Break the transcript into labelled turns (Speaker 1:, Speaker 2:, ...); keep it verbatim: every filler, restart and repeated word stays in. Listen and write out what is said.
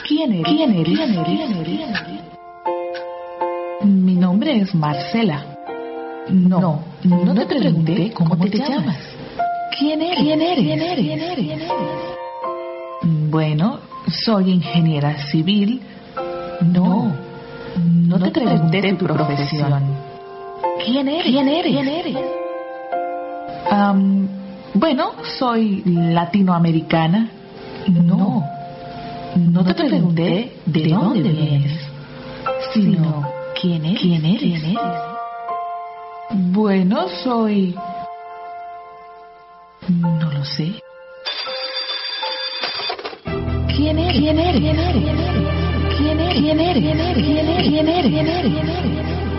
Speaker 1: ¿Quién eres? ¿Quién eres? ¿Quién eres? ¿Quién eres? Mi nombre es Marcela. No, no te pregunté cómo te llamas. ¿Quién eres? ¿Quién eres? ¿Quién eres? ¿Quién eres? Bueno, soy ingeniera civil. No, no te pregunté tu profesión. ¿Quién eres? ¿Quién eres? ¿Quién eres? Um, bueno, soy latinoamericana. No, no te pregunté de dónde vienes, sino quién eres. ¿Quién eres? ¿Quién eres? Bueno, soy... no lo sé. ¿Quién eres? ¿Quién eres? ¿Quién eres? ¿Quién eres? ¿Quién eres? ¿Quién eres? ¿Quién eres? ¿Quién eres?